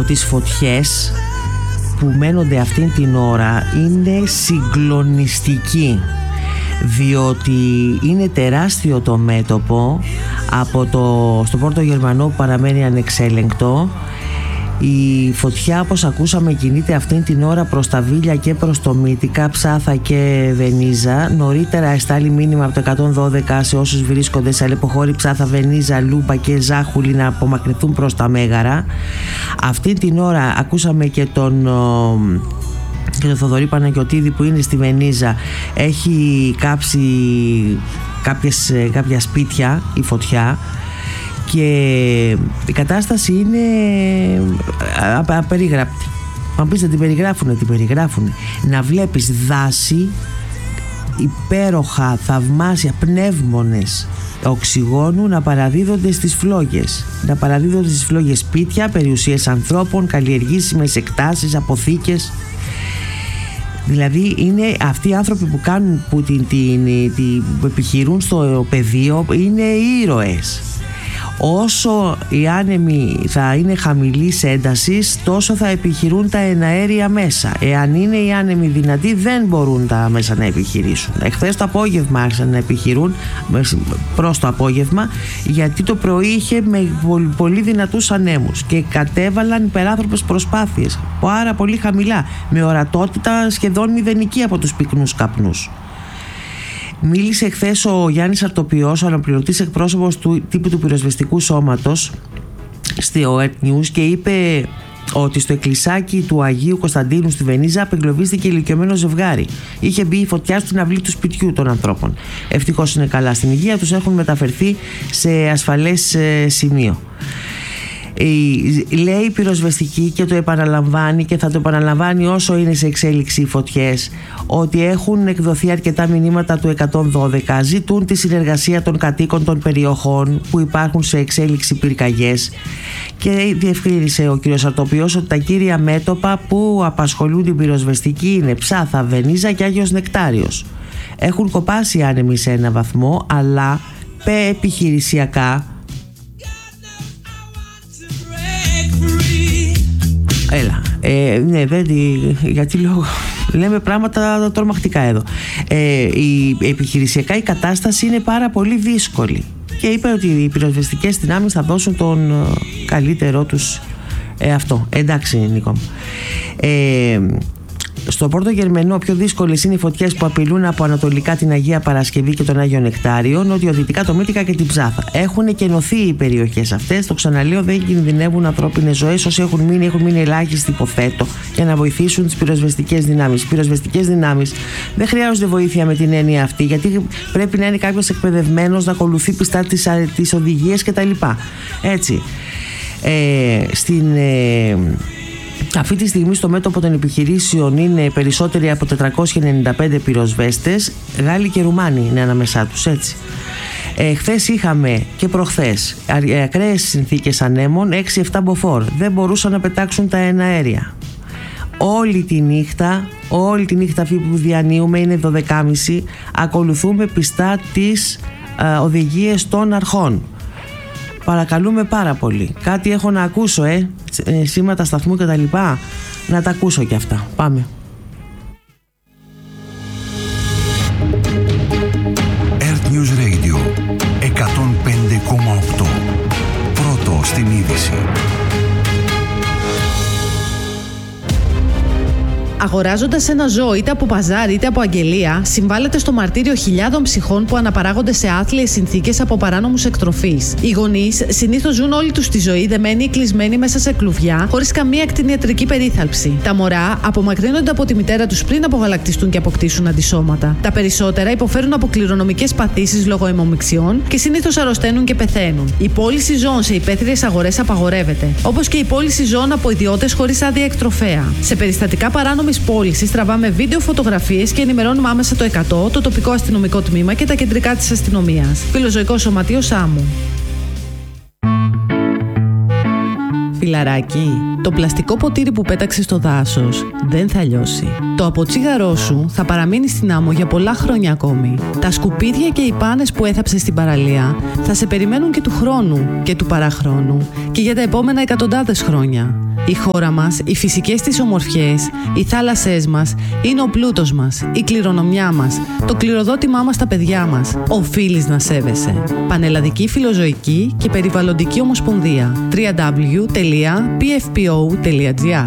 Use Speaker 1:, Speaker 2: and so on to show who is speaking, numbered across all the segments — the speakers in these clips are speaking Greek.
Speaker 1: τις φωτιές που μένονται αυτήν την ώρα είναι συγκλονιστική, διότι είναι τεράστιο το μέτωπο στο Πόρτο Γερμανό που παραμένει ανεξέλεγκτο. Η φωτιά, όπως ακούσαμε, κινείται αυτήν την ώρα προς τα Βίλια και προς το Μύτικα, Ψάθα και Βενίζα. Νωρίτερα εστάλει μήνυμα από το 112 σε όσους βρίσκονται σε αλεποχώρη Ψάθα, Βενίζα, Λούμπα και Ζάχουλη να απομακρυνθούν προς τα Μέγαρα. Αυτή την ώρα ακούσαμε και τον Θοδωρή Παναγιωτίδη που είναι στη Βενίζα. Έχει κάψει κάποια σπίτια η φωτιά και η κατάσταση είναι απερίγραπτη. Αν πεις να την περιγράφουνε. Να βλέπεις δάση υπέροχα, θαυμάσια, πνεύμονες οξυγόνου να παραδίδονται στις φλόγες. Σπίτια, περιουσίες ανθρώπων, καλλιεργήσιμες εκτάσεις, αποθήκες. Δηλαδή είναι αυτοί οι άνθρωποι που κάνουν, που επιχειρούν στο πεδίο, είναι ήρωες. Όσο οι άνεμοι θα είναι χαμηλής έντασης, τόσο θα επιχειρούν τα εναέρια μέσα. Εάν είναι οι άνεμοι δυνατοί, δεν μπορούν τα μέσα να επιχειρήσουν. Εχθές το απόγευμα άρχισαν να επιχειρούν, προς το απόγευμα, γιατί το πρωί είχε με πολύ δυνατούς ανέμους και κατέβαλαν υπεράνθρωπες προσπάθειες πάρα πολύ χαμηλά, με ορατότητα σχεδόν μηδενική από τους πυκνούς καπνούς. Μίλησε χθες ο Γιάννης Αρτοπιός, ο αναπληρωτής εκπρόσωπος του τύπου του πυροσβεστικού σώματος στο Earth News, και είπε ότι στο εκκλησάκι του Αγίου Κωνσταντίνου στη Βενίζα απεγκλωβίστηκε ηλικιωμένο ζευγάρι. Είχε μπει η φωτιά στην αυλή του σπιτιού των ανθρώπων. Ευτυχώς είναι καλά στην υγεία τους, έχουν μεταφερθεί σε ασφαλές σημείο. Λέει η πυροσβεστική, και το επαναλαμβάνει και θα το επαναλαμβάνει όσο είναι σε εξέλιξη οι φωτιές, ότι έχουν εκδοθεί αρκετά μηνύματα του 112, ζητούν τη συνεργασία των κατοίκων των περιοχών που υπάρχουν σε εξέλιξη πυρκαγιές, και διευκρίνησε ο κ. Αρτοπιός ότι τα κύρια μέτωπα που απασχολούν την πυροσβεστική είναι Ψάθα, Βενίζα και Άγιος Νεκτάριος. Έχουν κοπάσει άνεμοι σε ένα βαθμό, αλλά επιχειρησιακά γιατί λέμε πράγματα τρομακτικά εδώ. Επιχειρησιακά η κατάσταση είναι πάρα πολύ δύσκολη, και είπε ότι οι πυροσβεστικές δυνάμεις θα δώσουν τον καλύτερό τους αυτό. Εντάξει, Νίκο. Στο Πόρτο Γερμανό πιο δύσκολες είναι οι φωτιές που απειλούν από ανατολικά την Αγία Παρασκευή και τον Άγιο Νεκτάριο, νοτιοδυτικά το Μύτικα και την Ψάθα. Έχουν κενωθεί οι περιοχές αυτές. Το ξαναλέω, δεν κινδυνεύουν ανθρώπινες ζωές. Όσοι έχουν μείνει ελάχιστοι, υποθέτω, για να βοηθήσουν τις πυροσβεστικές δυνάμεις. Οι πυροσβεστικές δυνάμεις δεν χρειάζονται βοήθεια με την έννοια αυτή, γιατί πρέπει να είναι κάποιος εκπαιδευμένος, να ακολουθεί πιστά τις οδηγίες κτλ. Έτσι. Αυτή τη στιγμή στο μέτωπο των επιχειρήσεων είναι περισσότεροι από 495 πυροσβέστες, Γάλλοι και Ρουμάνοι είναι ανάμεσά τους, έτσι. Χθες είχαμε και προχθές ακραίες συνθήκες ανέμων, 6-7 μποφόρ. Δεν μπορούσαν να πετάξουν τα εναέρια. Όλη τη νύχτα αυτή που διανύουμε, είναι 12.30, ακολουθούμε πιστά τις οδηγίες των αρχών. Παρακαλούμε πάρα πολύ. Κάτι έχω να ακούσω, σήματα σταθμού και τα λοιπά. Να τα ακούσω κι αυτά. Πάμε.
Speaker 2: Earth News Radio 105,8. Πρώτο στην είδηση.
Speaker 3: Αγοράζοντας ένα ζώο είτε από παζάρι είτε από αγγελία, συμβάλλεται στο μαρτύριο χιλιάδων ψυχών που αναπαράγονται σε άθλιες συνθήκες από παράνομους εκτροφείς. Οι γονείς συνήθως ζουν όλη τους τη ζωή δεμένοι ή κλεισμένοι μέσα σε κλουβιά, χωρίς καμία κτηνιατρική περίθαλψη. Τα μωρά απομακρύνονται από τη μητέρα τους πριν απογαλακτιστούν και αποκτήσουν αντισώματα. Τα περισσότερα υποφέρουν από κληρονομικές παθήσεις λόγω αιμομιξιών και συνήθως αρρωσταίνουν και πεθαίνουν. Η πώληση ζώων σε υπαίθριες αγορές απαγορεύεται, όπως και η πώληση ζώων από ιδιώτες χωρίς άδεια εκτροφέα. Σε περιστατικά παράνομης πώλησης τραβάμε βίντεο, φωτογραφίες και ενημερώνουμε άμεσα το 100, το τοπικό αστυνομικό τμήμα και τα κεντρικά της αστυνομίας. Φιλοζωικό Σωματείο Σάμου. Φιλαράκι, το πλαστικό ποτήρι που πέταξες στο δάσος δεν θα λιώσει. Το αποτσίγαρό σου θα παραμείνει στην άμμο για πολλά χρόνια ακόμη. Τα σκουπίδια και οι πάνες που έθαψες στην παραλία θα σε περιμένουν και του χρόνου και του παραχρόνου και για τα επόμενα εκατοντάδες χρόνια. Η χώρα μας, οι φυσικές της ομορφιές, οι θάλασσές μας είναι ο πλούτος μας, η κληρονομιά μας, το κληροδότημά μας στα παιδιά μας. Οφείλεις να σέβεσαι. Πανελλαδική Φιλοζωική και Περιβαλλοντική Ομοσπονδία. www.pfpo.gr.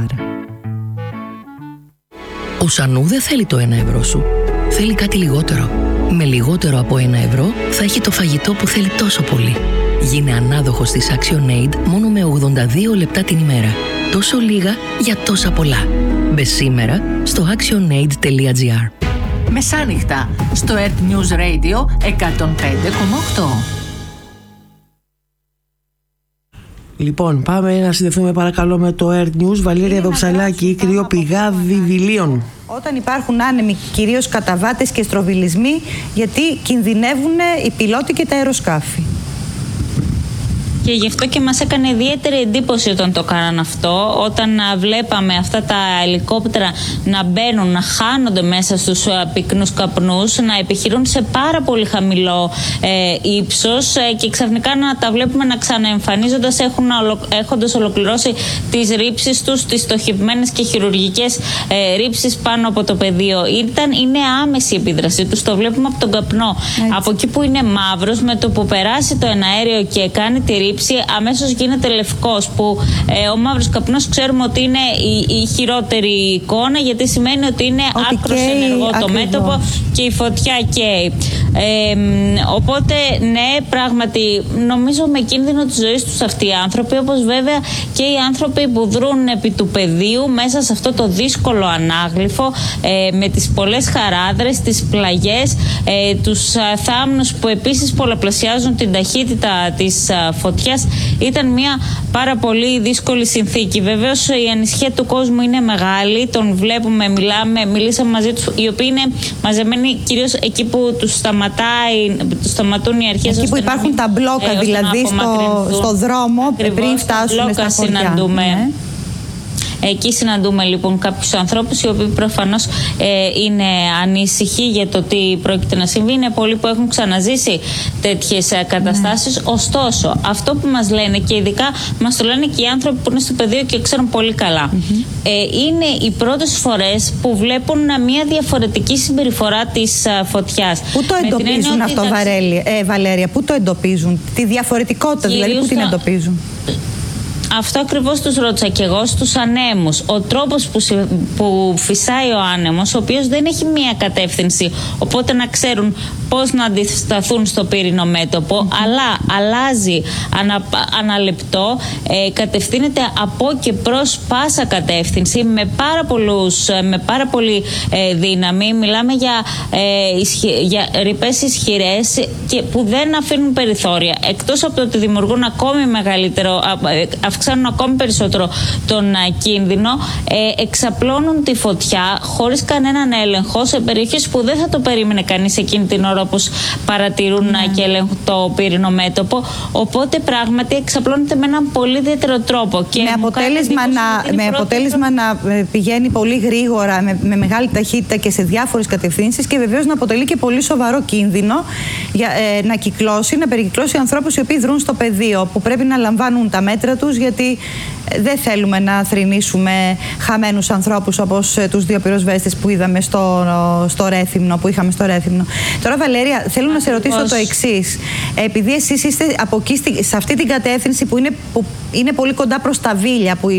Speaker 4: Ο Σανού δεν θέλει το 1 ευρώ σου. Θέλει κάτι λιγότερο. Με λιγότερο από 1 ευρώ θα έχει το φαγητό που θέλει τόσο πολύ. Γίνε ανάδοχος της ActionAid μόνο με 82 λεπτά την ημέρα. Τόσο λίγα για τόσα πολλά. Μπε σήμερα στο actionaid.gr.
Speaker 5: Μεσάνυχτα στο Earth News Radio 105,8.
Speaker 1: Λοιπόν, πάμε να συνδεθούμε παρακαλώ με το Earth News. Βαλέρια Δοψαλάκη, κρυοπηγάδι Δηλίων.
Speaker 6: Όταν υπάρχουν άνεμοι, κυρίως καταβάτες και στροβιλισμοί, γιατί κινδυνεύουν οι πιλότοι και τα αεροσκάφη.
Speaker 7: Και γι' αυτό και μας έκανε ιδιαίτερη εντύπωση όταν το κάναν αυτό, όταν βλέπαμε αυτά τα ελικόπτερα να μπαίνουν, να χάνονται μέσα στους πυκνούς καπνούς, να επιχειρούν σε πάρα πολύ χαμηλό ύψος και ξαφνικά να τα βλέπουμε να ξαναεμφανίζοντας έχοντας ολοκληρώσει τις ρήψεις τους, τις στοχευμένες και χειρουργικές ρήψεις πάνω από το πεδίο. Είναι άμεση η επίδρασή τους, το βλέπουμε από τον καπνό. Έτσι. Από εκεί που είναι μαύρος, με το που περάσει το εναέριο και κάνει τη ρήψη, αμέσως γίνεται λευκός, που ο μαύρος καπνός ξέρουμε ότι είναι η χειρότερη εικόνα, γιατί σημαίνει ότι είναι άκρος ενεργό το μέτωπο και η φωτιά καίει. Οπότε ναι, πράγματι νομίζω με κίνδυνο της ζωής τους αυτοί οι άνθρωποι, όπως βέβαια και οι άνθρωποι που δρούν επί του πεδίου μέσα σε αυτό το δύσκολο ανάγλυφο, με τις πολλές χαράδρες, τις πλαγιές, τους θάμνους που επίσης πολλαπλασιάζουν την ταχύτητα της φωτιάς. Ήταν μια πάρα πολύ δύσκολη συνθήκη. Βεβαίως η ανησυχία του κόσμου είναι μεγάλη, τον βλέπουμε, μιλήσαμε μαζί τους, οι οποίοι είναι μαζεμένοι κυρίως εκεί που τους σταματούν οι αρχές.
Speaker 6: Εκεί που υπάρχουν τα μπλόκα, δηλαδή στο δρόμο. Ακριβώς, πριν φτάσουν στα χωριά.
Speaker 7: Ναι. Εκεί συναντούμε λοιπόν κάποιους ανθρώπους οι οποίοι προφανώς είναι ανήσυχοι για το τι πρόκειται να συμβεί. Είναι πολλοί που έχουν ξαναζήσει τέτοιες καταστάσεις. Ωστόσο, αυτό που μας λένε, και ειδικά μας το λένε και οι άνθρωποι που είναι στο πεδίο και ξέρουν πολύ καλά, είναι οι πρώτες φορές που βλέπουν μια διαφορετική συμπεριφορά της φωτιάς.
Speaker 6: Πού το εντοπίζουν αυτό, Βαλέρια, πού το εντοπίζουν, τη διαφορετικότητα δηλαδή, πού την εντοπίζουν?
Speaker 7: Αυτό ακριβώς τους ρώτησα και εγώ στους ανέμους. Ο τρόπος που φυσάει ο άνεμος, ο οποίος δεν έχει μία κατεύθυνση, οπότε να ξέρουν πώς να αντισταθούν στο πύρινο μέτωπο, αλλά αλλάζει αναλεπτό, κατευθύνεται από και προς πάσα κατεύθυνση με πάρα πολύ δύναμη. Μιλάμε για ρηπές ισχυρές και που δεν αφήνουν περιθώρια. Εκτός από το ότι δημιουργούν ακόμη αυξάνουν ακόμη περισσότερο τον κίνδυνο, εξαπλώνουν τη φωτιά χωρίς κανέναν έλεγχο σε περιοχές που δεν θα το περίμενε κανείς εκείνη την ώρα, όπως παρατηρούν και ελέγχουν το πύρινο μέτωπο. Οπότε πράγματι εξαπλώνεται με έναν πολύ ιδιαίτερο τρόπο. Και
Speaker 6: με αποτέλεσμα να πηγαίνει πολύ γρήγορα, με μεγάλη ταχύτητα και σε διάφορες κατευθύνσεις, και βεβαίως να αποτελεί και πολύ σοβαρό κίνδυνο για να περικυκλώσει ανθρώπους οι οποίοι δρούν στο πεδίο, που πρέπει να λαμβάνουν τα μέτρα τους, γιατί δεν θέλουμε να θρηνήσουμε χαμένους ανθρώπους όπως τους δύο πυροσβέστες που είδαμε στο Ρέθυμνο, που είχαμε στο Ρέθυμνο. Τώρα, Βαλέρια, θέλω να σε ρωτήσω το εξής. Επειδή εσείς είστε από εκεί, σε αυτή την κατεύθυνση που είναι πολύ κοντά προς τα Βίλια, που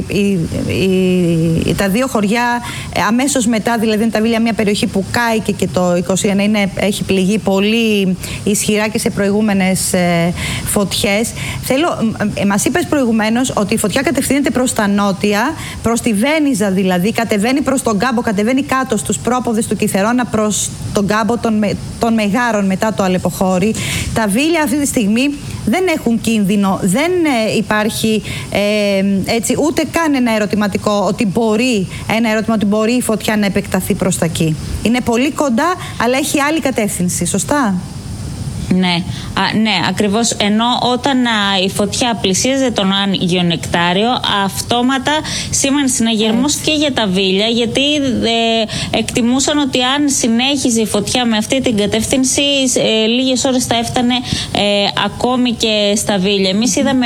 Speaker 6: τα δύο χωριά αμέσως μετά, δηλαδή είναι τα Βίλια μια περιοχή που κάηκε και το 21 έχει πληγεί πολύ ισχυρά και σε προηγούμενες φωτιές. Μας είπες προηγουμένως ότι η φωτιά κατευθύνεται προς τα νότια, προς τη Βένιζα δηλαδή, κατεβαίνει προς τον κάμπο, κατεβαίνει κάτω στους πρόποδες του Κιθερώνα προς τον κάμπο των Μεγάρων μετά το Αλεποχώρι. Τα Βίλια αυτή τη στιγμή δεν έχουν κίνδυνο, δεν υπάρχει έτσι ούτε καν ένα ερωτηματικό ότι μπορεί η φωτιά να επεκταθεί προς τα εκεί. Είναι πολύ κοντά, αλλά έχει άλλη κατεύθυνση, σωστά?
Speaker 7: Ναι, ακριβώς. Ενώ όταν η φωτιά πλησίαζε τον Άγιο Νεκτάριο, αυτόματα σήμανε συναγερμός και για τα βίλια, γιατί εκτιμούσαν ότι αν συνέχιζε η φωτιά με αυτή την κατεύθυνση, λίγες ώρες θα έφτανε ακόμη και στα βίλια. Εμείς είδαμε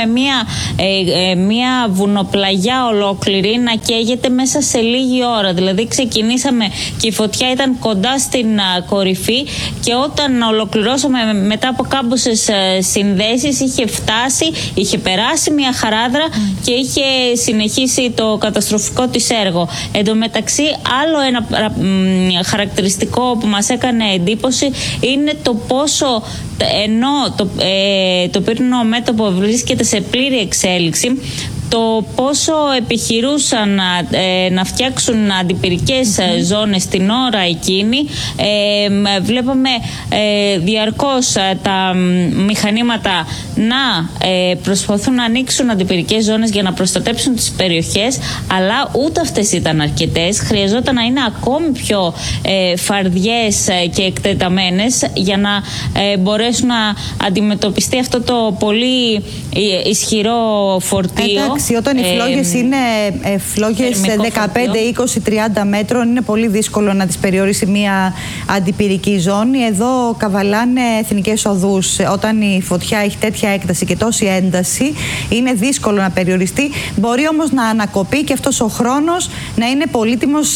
Speaker 7: μία βουνοπλαγιά ολόκληρη να καίγεται μέσα σε λίγη ώρα. Δηλαδή ξεκινήσαμε και η φωτιά ήταν κοντά στην κορυφή, και όταν ολοκληρώσαμε μετά από κάμποσες συνδέσεις είχε περάσει μια χαράδρα και είχε συνεχίσει το καταστροφικό της έργο. Εν τω μεταξύ, άλλο ένα χαρακτηριστικό που μας έκανε εντύπωση είναι το πόσο, ενώ το πύρινο μέτωπο βρίσκεται σε πλήρη εξέλιξη, το πόσο επιχειρούσαν να φτιάξουν αντιπυρικές ζώνες την ώρα εκείνη. Βλέπαμε διαρκώς τα μηχανήματα να προσπαθούν να ανοίξουν αντιπυρικές ζώνες για να προστατέψουν τις περιοχές, αλλά ούτε αυτές ήταν αρκετές. Χρειαζόταν να είναι ακόμη πιο φαρδιές και εκτεταμένες για να μπορέσουν να αντιμετωπιστεί αυτό το πολύ ισχυρό φορτίο.
Speaker 6: Εντάξει, όταν οι φλόγες είναι φλόγες 15, 20, 30 μέτρων, είναι πολύ δύσκολο να τις περιορίσει μια αντιπυρική ζώνη. Εδώ καβαλάνε εθνικές οδούς. Όταν η φωτιά έχει τέτοια έκταση και τόση ένταση, είναι δύσκολο να περιοριστεί. Μπορεί όμως να ανακοπεί και αυτός ο χρόνος να είναι πολύτιμος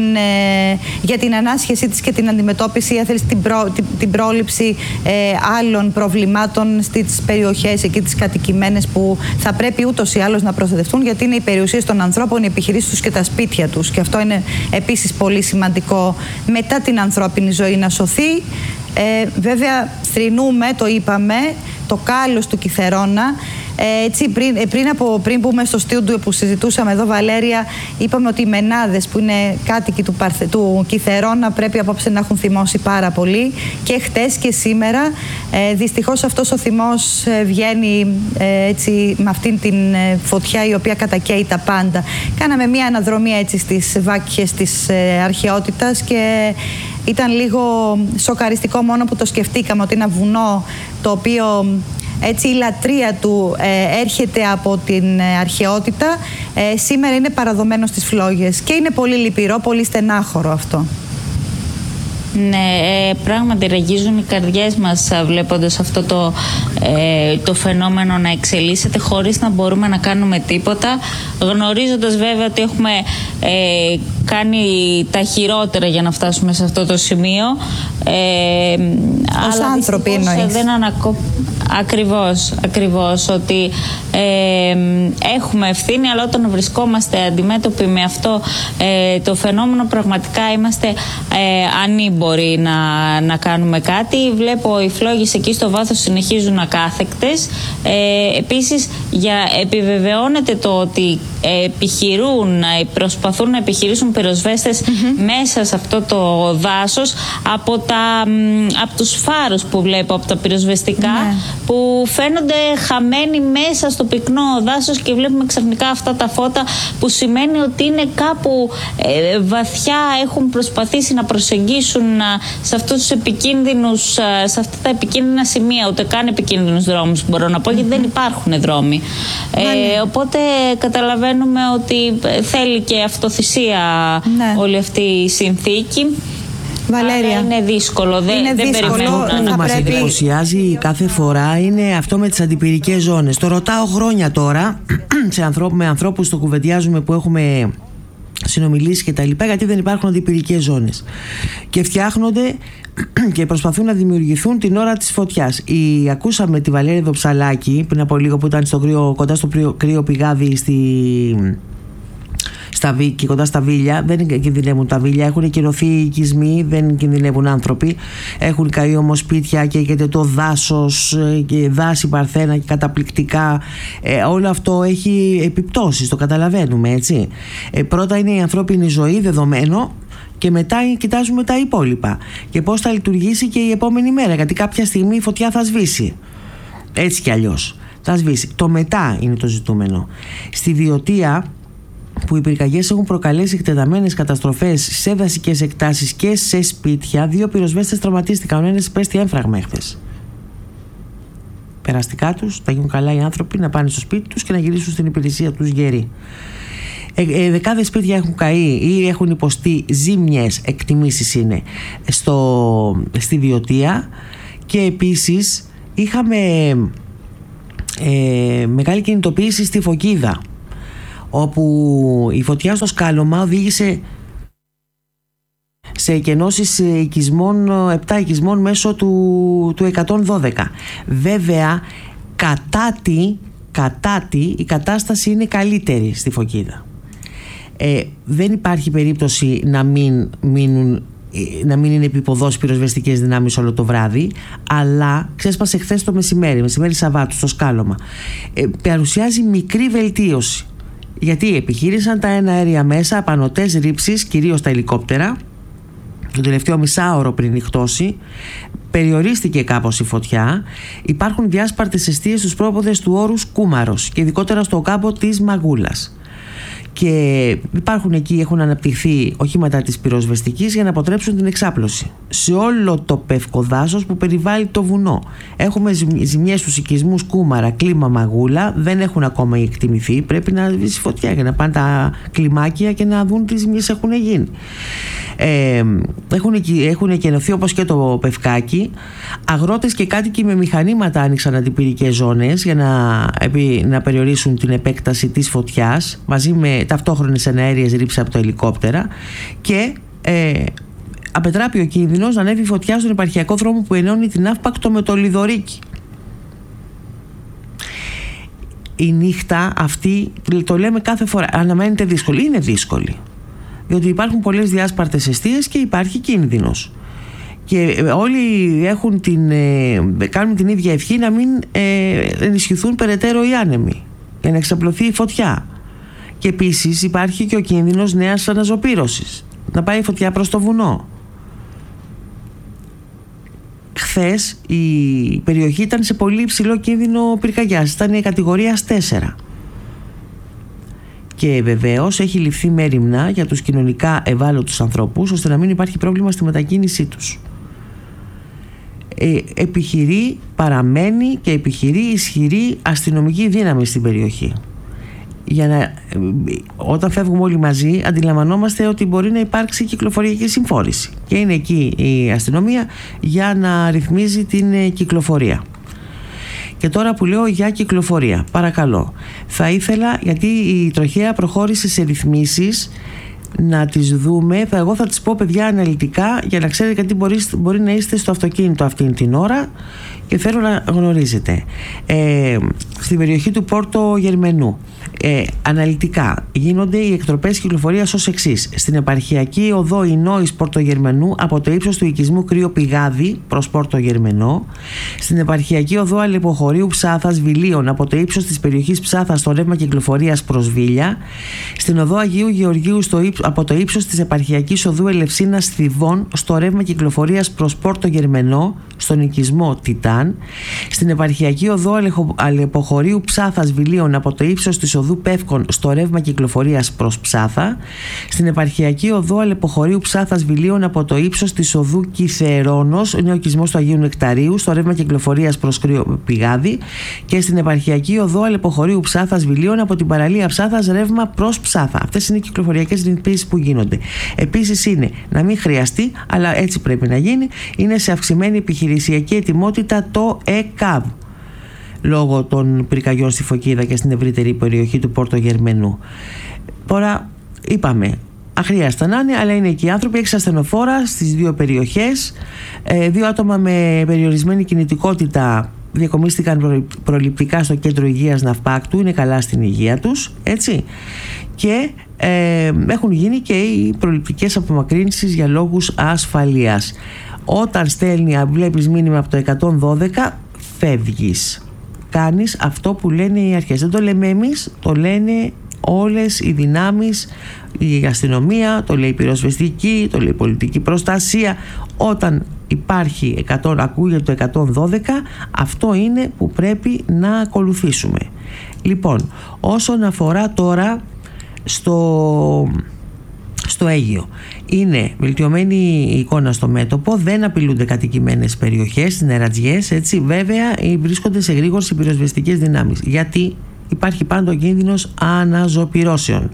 Speaker 6: για την ανάσχεσή της και την αντιμετώπιση, αν θέλεις, την πρόληψη άλλων προβλημάτων στις περιοχές εκεί τις κατοικημένες, που θα πρέπει ούτως ή άλλως να προστατευτούν, γιατί είναι οι περιουσίες των ανθρώπων, οι επιχειρήσεις τους και τα σπίτια τους. Και αυτό είναι επίσης πολύ σημαντικό με την ανθρώπινη ζωή να σωθεί. Βέβαια, θρηνούμε, το είπαμε, το κάλος του Κιθερώνα. Έτσι, πριν μπούμε στο στούντιο που συζητούσαμε εδώ, Βαλέρια, είπαμε ότι οι μενάδες που είναι κάτοικοι του Κιθερώνα πρέπει απόψε να έχουν θυμώσει πάρα πολύ, και χτες και σήμερα. Δυστυχώς αυτός ο θυμός βγαίνει έτσι, με αυτήν την φωτιά η οποία κατακαίει τα πάντα. Κάναμε μια αναδρομή έτσι στις βάκχες της αρχαιότητας και ήταν λίγο σοκαριστικό μόνο που το σκεφτήκαμε, ότι ένα βουνό το οποίο έτσι η λατρεία του έρχεται από την αρχαιότητα, σήμερα είναι παραδομένο στις φλόγες, και είναι πολύ λυπηρό, πολύ στενάχωρο αυτό.
Speaker 7: Ναι, πράγματι ραγίζουν οι καρδιές μας βλέποντας αυτό το φαινόμενο να εξελίσσεται χωρίς να μπορούμε να κάνουμε τίποτα, γνωρίζοντας βέβαια ότι έχουμε κάνει τα χειρότερα για να φτάσουμε σε αυτό το σημείο.
Speaker 6: Ως άνθρωποι εννοείς.
Speaker 7: Ακριβώς, ότι έχουμε ευθύνη, αλλά όταν βρισκόμαστε αντιμέτωποι με αυτό το φαινόμενο, πραγματικά είμαστε ανήμποροι να κάνουμε κάτι. Βλέπω οι φλόγες εκεί στο βάθος συνεχίζουν ακάθεκτες. Επίσης, επιβεβαιώνεται το ότι προσπαθούν να επιχειρήσουν πυροσβέστες μέσα σε αυτό το δάσος από τους φάρους που βλέπω, από τα πυροσβεστικά, που φαίνονται χαμένοι μέσα στο πυκνό δάσος, και βλέπουμε ξαφνικά αυτά τα φώτα, που σημαίνει ότι είναι κάπου βαθιά, έχουν προσπαθήσει να προσεγγίσουν σε αυτά τα επικίνδυνα σημεία. Ούτε καν επικίνδυνους δρόμους μπορώ να πω, γιατί δεν υπάρχουν δρόμοι. Οπότε καταλαβαίνουμε ότι θέλει και αυτοθυσία όλη αυτή η συνθήκη.
Speaker 6: Βαλέρια,
Speaker 7: είναι δύσκολο. Δεν περιμένω
Speaker 1: αυτό που μας εντυπωσιάζει κάθε φορά είναι αυτό με τις αντιπυρικές ζώνες. Το ρωτάω χρόνια τώρα με ανθρώπους, το κουβεντιάζουμε, που έχουμε συνομιλήσει και τα λοιπά, γιατί δεν υπάρχουν αντιπυρικές ζώνες και φτιάχνονται και προσπαθούν να δημιουργηθούν την ώρα της φωτιάς. Ακούσαμε τη Βαλέρια Δοψαλάκη πριν από λίγο, που ήταν κοντά στο κρύο πηγάδι και κοντά στα βίλια. Δεν κινδυνεύουν τα βίλια, έχουν κυρωθεί οικισμοί, δεν κινδυνεύουν άνθρωποι. Έχουν καεί όμως σπίτια, και το δάσος και δάση παρθένα και καταπληκτικά. Όλο αυτό έχει επιπτώσεις, το καταλαβαίνουμε, έτσι. Πρώτα είναι η ανθρώπινη ζωή, δεδομένο, και μετά κοιτάζουμε τα υπόλοιπα και πώς θα λειτουργήσει και η επόμενη μέρα, γιατί κάποια στιγμή η φωτιά θα σβήσει, έτσι κι αλλιώς θα σβήσει. Το μετά είναι το ζητούμενο. Στη Βιωτία, που οι πυρκαγιές έχουν προκαλέσει εκτεταμένες καταστροφές σε δασικές εκτάσεις και σε σπίτια, 2 πυροσβέστες τραυματίστηκαν. Ο ένας πέστη έμφραγμα χθες. περαστικά τους, θα γίνουν καλά οι άνθρωποι να πάνε στο σπίτι τους και να γυρίσουν στην υπηρεσία τους γεροί. Δεκάδες σπίτια έχουν καεί ή έχουν υποστεί ζήμιες, εκτιμήσεις είναι, στη Βιωτία, και επίσης είχαμε μεγάλη κινητοποίηση στη Φωκίδα, όπου η φωτιά στο σκάλωμα οδήγησε σε εκενώσεις 7 οικισμών μέσω του 112. Βέβαια, κατά τη η κατάσταση είναι καλύτερη στη Φωκίδα. Δεν υπάρχει περίπτωση να μην είναι επιποδός πυροσβεστικές δυνάμεις όλο το βράδυ, αλλά ξέσπασε χθες το μεσημέρι Σαββάτου στο σκάλωμα. Παρουσιάζει μικρή βελτίωση, γιατί επιχείρησαν τα εναέρια μέσα, απανωτές ρήψεις, κυρίως τα ελικόπτερα. Το τελευταίο μισάωρο πριν νυχτώσει περιορίστηκε κάπως η φωτιά. Υπάρχουν διάσπαρτες εστίες στους πρόποδες του όρους Κούμαρος και ειδικότερα στο κάμπο της Μαγούλας. Και υπάρχουν εκεί, έχουν αναπτυχθεί οχήματα της πυροσβεστικής για να αποτρέψουν την εξάπλωση. Σε όλο το πευκοδάσος που περιβάλλει το βουνό έχουμε ζημιές στους οικισμούς Κούμαρα, Κλίμα, Μαγούλα. Δεν έχουν ακόμα εκτιμηθεί. Πρέπει να σβήσει φωτιά για να πάνε τα κλιμάκια και να δουν τι ζημιές έχουν γίνει. Έχουν εκενωθεί όπως και το Πευκάκι. Αγρότες και κάτοικοι με μηχανήματα άνοιξαν αντιπυρικές ζώνες για να περιορίσουν την επέκταση της φωτιάς, μαζί με ταυτόχρονες εναέριες ρήψεις από τα ελικόπτερα, και απετράπει ο κίνδυνος να ανέβει φωτιά στον επαρχιακό δρόμο που ενώνει την Αύπακτο με το Λιδωρίκι. Η νύχτα αυτή, το λέμε κάθε φορά, αναμένεται δύσκολη. Είναι δύσκολη, διότι υπάρχουν πολλές διάσπαρτες εστίες και υπάρχει κίνδυνος. Και όλοι κάνουν την ίδια ευχή να μην ενισχυθούν περαιτέρω οι άνεμοι για να εξαπλωθεί η φωτιά. Και επίσης υπάρχει και ο κίνδυνος νέας αναζωπήρωσης, να πάει η φωτιά προς το βουνό. Χθες η περιοχή ήταν σε πολύ υψηλό κίνδυνο πυρκαγιάς, ήταν η κατηγορίας 4. Και βεβαίως έχει ληφθεί μέριμνα για τους κοινωνικά ευάλωτους ανθρώπους, ώστε να μην υπάρχει πρόβλημα στη μετακίνησή τους. Παραμένει και επιχειρεί ισχυρή αστυνομική δύναμη στην περιοχή. Όταν φεύγουμε όλοι μαζί, αντιλαμβανόμαστε ότι μπορεί να υπάρξει κυκλοφοριακή συμφόρηση, και είναι εκεί η αστυνομία για να ρυθμίζει την κυκλοφορία. Και τώρα που λέω για κυκλοφορία, παρακαλώ, θα ήθελα, γιατί η τροχέα προχώρησε σε ρυθμίσεις, να τις δούμε. Εγώ θα τις πω, παιδιά, αναλυτικά, για να ξέρετε, γιατί μπορεί να είστε στο αυτοκίνητο αυτήν την ώρα και θέλω να γνωρίζετε. Στην περιοχή του Πόρτο Γερμενού αναλυτικά γίνονται οι εκτροπές κυκλοφορίας ως εξής. Στην επαρχιακή οδό Ινόης Πόρτο Γερμενού από το ύψος του οικισμού Κρύο Πηγάδι προς Πόρτο Γερμενό. Στην επαρχιακή οδό Αλεποχωρίου Ψάθας Βιλίων από το ύψος της περιοχής Ψάθας στο ρεύμα κυκλοφορίας προς Βίλια. Στην οδό Αγίου Γεωργίου από το ύψος της επαρχιακής οδού Ελευσίνας Θηβών στο ρεύμα κυκλοφορίας προς Πόρτο Γερμενό στον οικισμό Τιτάν. Στην επαρχιακή οδό Αλεποχωρίου Ψάθας Βιλίων από το ύψος της οδού Πεύκων στο ρεύμα κυκλοφορίας προς Ψάθα. Στην επαρχιακή οδό Αλεποχωρίου Ψάθας Βιλίων από το ύψος της οδού Κιθερώνος, είναι ο οικισμός του Αγίου Νεκταρίου, στο ρεύμα κυκλοφορίας προς Κρύο Πηγάδι. Και στην επαρχιακή οδό Αλεποχωρίου Ψάθας Βιλίων από την παραλία Ψάθας ρεύμα προς Ψάθα. Αυτές είναι οι κυκλοφοριακές ρυθμίσεις που γίνονται. Επίσης είναι να μην χρειαστεί, αλλά έτσι πρέπει να γίνει, είναι σε αυξημένη επιχειρησιακή ετοιμότητα το ΕΚΑΒ, λόγω των πυρκαγιών στη Φωκίδα και στην ευρύτερη περιοχή του Πόρτο Γερμενού. Τώρα είπαμε, αχρίαστα να είναι, αλλά είναι εκεί οι άνθρωποι. 6 ασθενοφόρα στις 2 περιοχές. 2 άτομα με περιορισμένη κινητικότητα διακομίστηκαν προληπτικά στο κέντρο υγείας Ναυπάκτου, είναι καλά στην υγεία τους, έτσι. Και έχουν γίνει και οι προληπτικές απομακρύνσεις για λόγους ασφαλείας. Όταν βλέπεις μήνυμα από το 112, φεύγεις. Κάνεις αυτό που λένε οι αρχές. Δεν το λέμε εμείς, το λένε όλες οι δυνάμεις, η αστυνομία, το λέει η πυροσβεστική, το λέει η πολιτική προστασία. Όταν ακούγεται το 112, αυτό είναι που πρέπει να ακολουθήσουμε. Λοιπόν, όσον αφορά τώρα στο στο Αίγυο. Είναι βελτιωμένη η εικόνα στο μέτωπο, δεν απειλούνται κατοικημένες περιοχές, νερατζιές, έτσι. Βέβαια βρίσκονται σε γρήγορες πυροσβεστικές δυνάμεις, γιατί υπάρχει πάντα ο κίνδυνος αναζωπυρώσεων.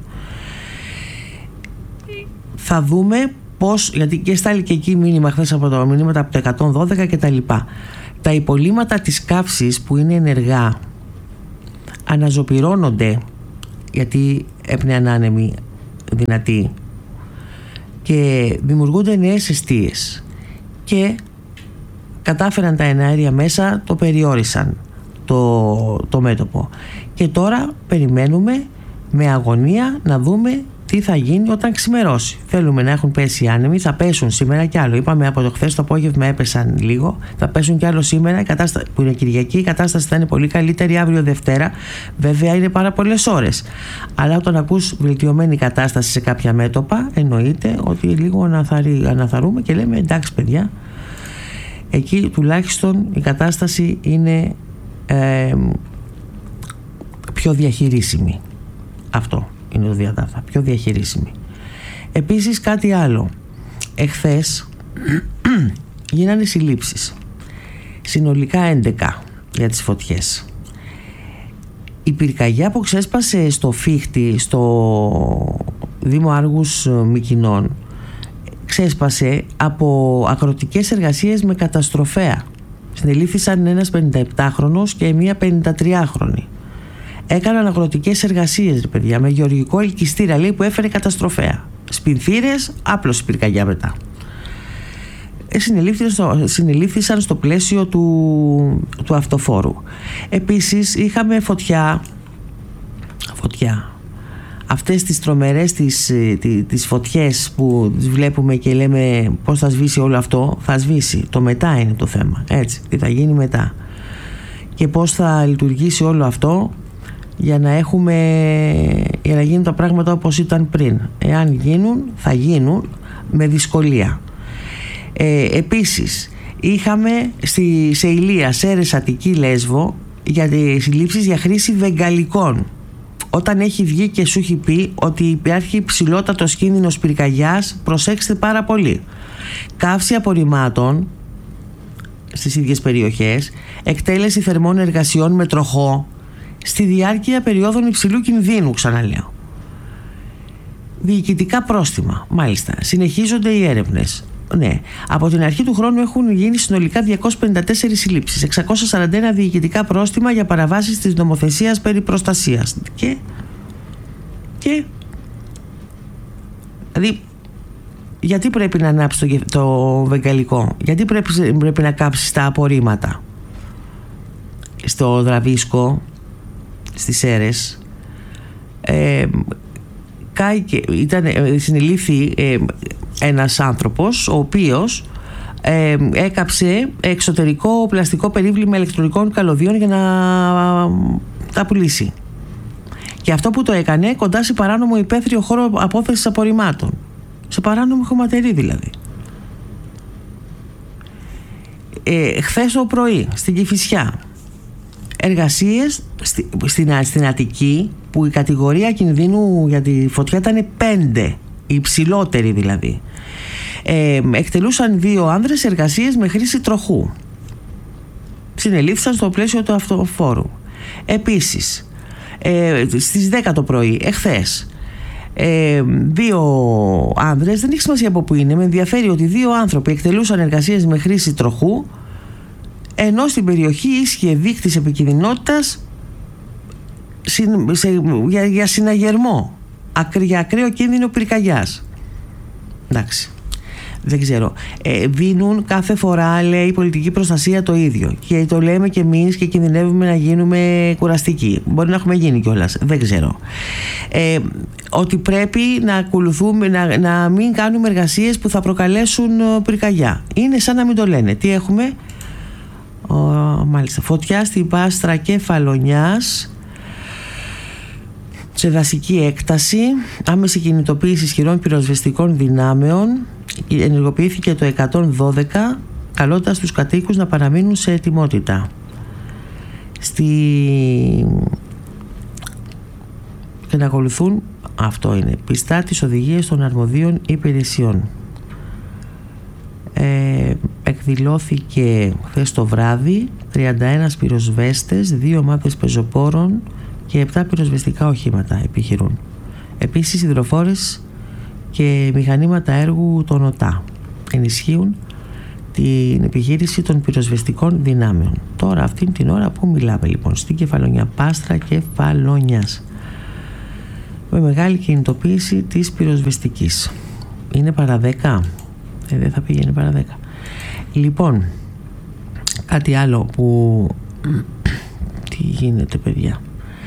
Speaker 1: Θα δούμε πώς, γιατί και στάλει και εκεί μήνυμα χθες από το μηνύματα από το 112 και τα λοιπά. Τα υπολείμματα της καύσης που είναι ενεργά αναζωπυρώνονται, γιατί έπνεαν άνεμοι δυνατοί, και δημιουργούνται νέες εστίες, και κατάφεραν τα εναέρια μέσα, το περιόρισαν το μέτωπο, και τώρα περιμένουμε με αγωνία να δούμε τι θα γίνει όταν ξημερώσει. Θέλουμε να έχουν πέσει οι άνεμοι, θα πέσουν σήμερα κι άλλο. Είπαμε από το χθες το απόγευμα έπεσαν λίγο, θα πέσουν κι άλλο σήμερα, που είναι Κυριακή, η κατάσταση θα είναι πολύ καλύτερη αύριο Δευτέρα. Βέβαια είναι πάρα πολλές ώρες. Αλλά όταν ακούς βελτιωμένη κατάσταση σε κάποια μέτωπα, εννοείται ότι λίγο αναθαρούμε και λέμε εντάξει παιδιά, εκεί τουλάχιστον η κατάσταση είναι πιο διαχειρίσιμη. Αυτό είναι το διατάφτα, πιο διαχειρίσιμη. Επίσης κάτι άλλο, εχθές γίνανε συλλήψεις, συνολικά 11 για τις φωτιές. Η πυρκαγιά που ξέσπασε στο Φίχτη, στο Δήμο Άργους Μυκηνών, ξέσπασε από αγροτικές εργασίες με καταστροφέα. Συνελήφθησαν ένας 57χρονος και μία 53χρονη. Έκαναν αγροτικές εργασίες, παιδιά, με γεωργικό ελκυστήρα, λέει, που έφερε καταστροφέα. Σπινθήρες, άπλωση πυρκαγιά μετά. Συνελήφθησαν στο πλαίσιο του αυτοφόρου. Επίσης είχαμε φωτιά. Αυτές τις τρομερές τις φωτιές που τις βλέπουμε και λέμε πώς θα σβήσει όλο αυτό. Θα σβήσει, το μετά είναι το θέμα, έτσι, τι θα γίνει μετά και πώς θα λειτουργήσει όλο αυτό για να γίνουν τα πράγματα όπως ήταν πριν. Εάν γίνουν, θα γίνουν με δυσκολία. Επίσης είχαμε σε Ηλία, Σέρες, Αττική, Λέσβο για τις συλλήψεις για χρήση βεγγαλικών. Όταν έχει βγει και σου έχει πει ότι υπάρχει ψηλότατος κίνδυνος πυρκαγιάς, προσέξτε πάρα πολύ. Καύση απορριμμάτων στις ίδιες περιοχές, εκτέλεση θερμών εργασιών με τροχό στη διάρκεια περιόδων υψηλού κινδύνου, ξαναλέω. Διοικητικά πρόστιμα, μάλιστα, συνεχίζονται οι έρευνες. Ναι, από την αρχή του χρόνου έχουν γίνει συνολικά 254 συλλήψεις, 641 διοικητικά πρόστιμα για παραβάσεις της νομοθεσίας περί προστασίας. Και δηλαδή, γιατί πρέπει να ανάψει το βεγγαλικό, γιατί πρέπει να κάψεις τα απορρίμματα? Στο Δραβίσκο, στις Σέρες, συνελήφθη ένας άνθρωπος ο οποίος έκαψε εξωτερικό πλαστικό περίβλημα ηλεκτρονικών καλωδίων για να τα πουλήσει, και αυτό που το έκανε κοντά σε παράνομο υπαίθριο χώρο απόθεσης απορριμμάτων, σε παράνομο χωματερή δηλαδή. Χθες το πρωί στην Κηφισιά, εργασίες στην Αττική, που η κατηγορία κινδύνου για τη φωτιά ήταν 5, η υψηλότερη δηλαδή. Εκτελούσαν 2 άνδρες εργασίες με χρήση τροχού. Συνελήφθησαν στο πλαίσιο του αυτοφόρου. Επίσης στις 10 το πρωί εχθές, 2 άνδρες, δεν έχει σημασία από που είναι, με ενδιαφέρει ότι 2 άνθρωποι εκτελούσαν εργασίες με χρήση τροχού, ενώ στην περιοχή ίσχυε δείκτης επικινδυνότητας για συναγερμό, για ακραίο κίνδυνο πυρκαγιάς. Εντάξει, δεν ξέρω. Δίνουν κάθε φορά, λέει, η πολιτική προστασία το ίδιο, και το λέμε και εμείς και κινδυνεύουμε να γίνουμε κουραστικοί. Μπορεί να έχουμε γίνει κιόλας, δεν ξέρω. Ότι πρέπει να ακολουθούμε, να μην κάνουμε εργασίες που θα προκαλέσουν πυρκαγιά. Είναι σαν να μην το λένε. Τι έχουμε? Μάλιστα, φωτιά στην Πάστρα Κεφαλονιάς, σε δασική έκταση, άμεση κινητοποίηση ισχυρών πυροσβεστικών δυνάμεων. Ενεργοποιήθηκε το 112, καλώντας τους κατοίκους να παραμείνουν σε ετοιμότητα. Και να ακολουθούν Αυτό είναι. Πιστά τις οδηγίες των αρμοδίων υπηρεσιών. Εκδηλώθηκε χθες το βράδυ 31 πυροσβέστες, 2 ομάδες πεζοπόρων και 7 πυροσβεστικά οχήματα επιχειρούν. Επίσης υδροφόρες και μηχανήματα έργου των ΟΤΑ ενισχύουν την επιχείρηση των πυροσβεστικών δυνάμεων. Τώρα αυτήν την ώρα που μιλάμε λοιπόν στην Κεφαλονιά, Πάστρα Κεφαλονιάς, με μεγάλη κινητοποίηση της πυροσβεστικής. Είναι παρά 10? Δεν θα πήγαινε παρά 10. Λοιπόν, κάτι άλλο που τι γίνεται παιδιά,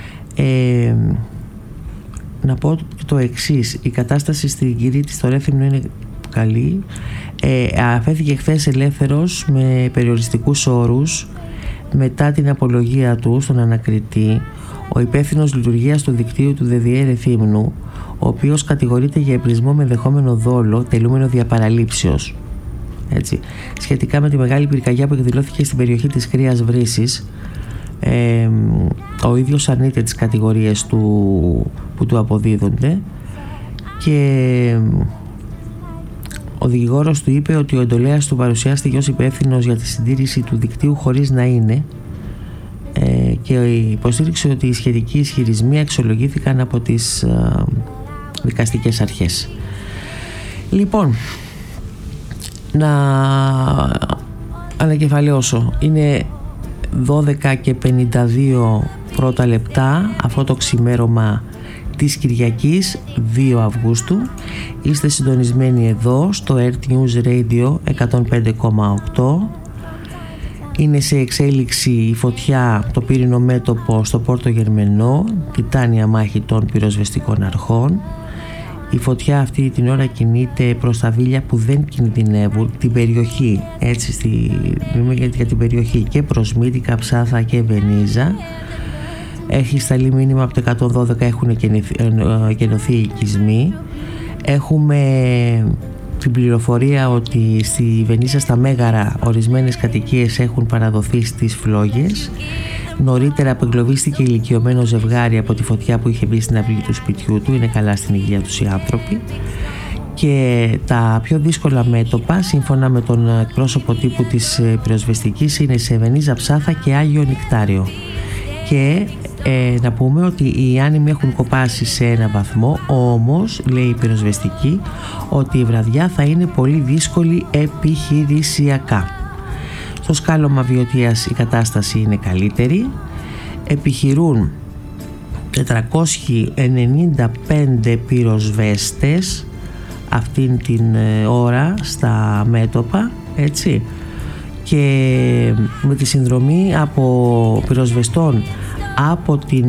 Speaker 1: να πω το εξής. Η κατάσταση στην Κυρίτη στο Ρέθυμνο είναι καλή. Αφέθηκε χθες ελεύθερος με περιοριστικούς όρους μετά την απολογία του στον ανακριτή ο υπεύθυνος λειτουργίας του δικτύου του ΔΔΕ Ρεθύμνου, ο οποίος κατηγορείται για εμπρισμό με ενδεχόμενο δόλο τελούμενο διαπαραλήψεως. Έτσι. Σχετικά με τη μεγάλη πυρκαγιά που εκδηλώθηκε στην περιοχή της Κρύας Βρύσης, ο ίδιος αρνείται τις κατηγορίες που του αποδίδονται και ο δικηγόρος του είπε ότι ο εντολέας του παρουσιάστηκε ως υπεύθυνος για τη συντήρηση του δικτύου χωρίς να είναι, και υποστήριξε ότι οι σχετικοί ισχυρισμοί αξιολογήθηκαν από τις δικαστικές αρχές. Λοιπόν, να ανακεφαλαιώσω. Είναι 12:52 πρώτα λεπτά αυτό το ξημέρωμα της Κυριακής 2 Αυγούστου. Είστε συντονισμένοι εδώ στο Earth News Radio 105,8. Είναι σε εξέλιξη η φωτιά, το πύρινο μέτωπο στο Πόρτο Γερμενό, τιτάνια μάχη των πυροσβεστικών αρχών. Η φωτιά αυτή την ώρα κινείται προς τα βίλια που δεν κινδυνεύουν την περιοχή, έτσι, για την περιοχή, και προς Μύτικα, Ψάθα και Βενίζα. Έχει σταλεί μήνυμα από το 112, έχουν γεννωθεί οικισμοί. Έχουμε την πληροφορία ότι στη Βενίζα στα Μέγαρα ορισμένες κατοικίες έχουν παραδοθεί στις φλόγες. Νωρίτερα απεγκλωβίστηκε ηλικιωμένο ζευγάρι από τη φωτιά που είχε μπει στην αυλή του σπιτιού του. Είναι καλά στην υγεία τους οι άνθρωποι. Και τα πιο δύσκολα μέτωπα, σύμφωνα με τον εκπρόσωπο τύπου της πυροσβεστικής, είναι σε Βενίζα, Ψάθα και Άγιο Νικτάριο. Και να πούμε ότι οι άνεμοι έχουν κοπάσει σε ένα βαθμό, όμως λέει η πυροσβεστική ότι η βραδιά θα είναι πολύ δύσκολη επιχειρησιακά. Στο σκάλωμα Βιωτίας η κατάσταση είναι καλύτερη. Επιχειρούν 495 πυροσβέστες αυτήν την ώρα στα μέτωπα, έτσι, και με τη συνδρομή από πυροσβεστών από την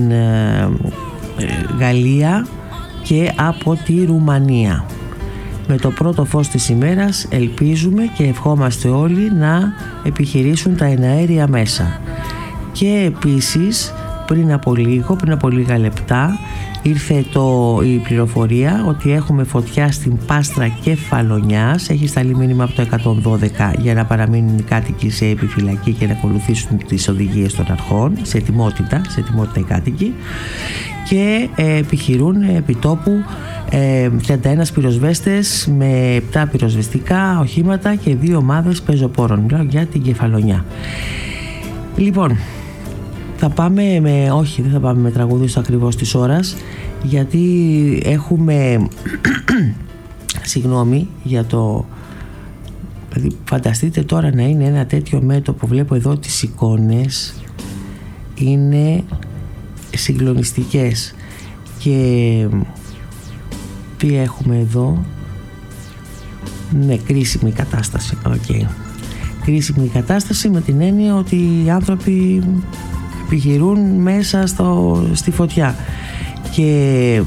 Speaker 1: Γαλλία και από τη Ρουμανία. Με το πρώτο φως της ημέρας ελπίζουμε και ευχόμαστε όλοι να επιχειρήσουν τα εναέρια μέσα. Και επίσης πριν από λίγα λεπτά ήρθε η πληροφορία ότι έχουμε φωτιά στην Πάστρα Κεφαλονιάς. Έχει σταλεί μήνυμα από το 112 για να παραμείνουν οι κάτοικοι σε επιφυλακή και να ακολουθήσουν τις οδηγίες των αρχών, σε ετοιμότητα οι κάτοικοι, και επιχειρούν επιτόπου 31 πυροσβέστες με 7 πυροσβεστικά οχήματα και 2 ομάδες πεζοπόρων. Μιλάω για την Κεφαλονιά. Λοιπόν, δεν θα πάμε με τραγούδι στο ακριβώς της ώρας, γιατί έχουμε συγγνώμη για το, δηλαδή φανταστείτε τώρα να είναι ένα τέτοιο μέτωπο. Βλέπω εδώ τις εικόνες, είναι συγκλονιστικές. Και τι έχουμε εδώ? Ναι, κρίσιμη κατάσταση. Κρίσιμη κατάσταση με την έννοια ότι οι άνθρωποι επιχειρούν μέσα στη φωτιά. Και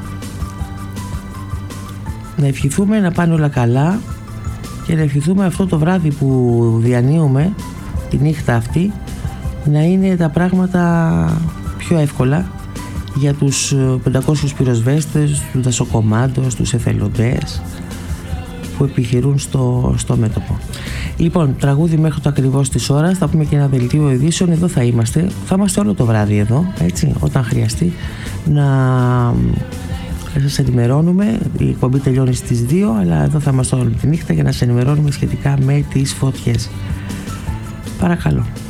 Speaker 1: να ευχηθούμε να πάνε όλα καλά και να ευχηθούμε αυτό το βράδυ που διανύουμε, τη νύχτα αυτή, να είναι τα πράγματα πιο εύκολα για τους 500 πυροσβέστες, τους δασοκομάντους, τους εθελοντές που επιχειρούν στο μέτωπο. Λοιπόν, τραγούδι μέχρι το ακριβώς της ώρας. Θα πούμε και ένα δελτίο ειδήσεων. Εδώ θα είμαστε όλο το βράδυ εδώ, έτσι, όταν χρειαστεί να σας ενημερώνουμε. Η εκπομπή τελειώνει στις 2, αλλά εδώ θα είμαστε όλη τη νύχτα για να σας ενημερώνουμε σχετικά με τις φωτιές. Παρακαλώ.